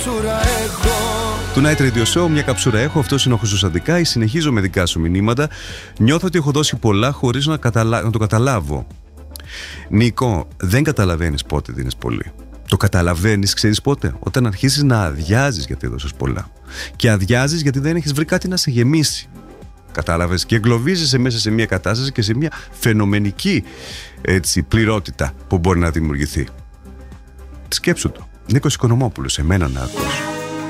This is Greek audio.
καψούρα έχω. Tonight Radio Show, μια καψούρα έχω. Αυτός είναι ο Χρήστος Αντικάη. Συνεχίζω με δικά σου μηνύματα. Νιώθω ότι έχω δώσει πολλά χωρίς να το καταλάβω. Νίκο, δεν καταλαβαίνεις πότε δίνεις πολύ. Το καταλαβαίνεις, ξέρεις πότε? Όταν αρχίσεις να αδειάζεις γιατί έδωσες πολλά. Και αδειάζεις γιατί δεν έχεις βρει κάτι να σε γεμίσει. Κατάλαβες? Και εγκλωβίζεσαι μέσα σε μια κατάσταση και σε μια φαινομενική πληρότητα που μπορεί να δημιουργηθεί. Σκέψου το. Νίκος Οικονομόπουλος, εμένα να ακούς.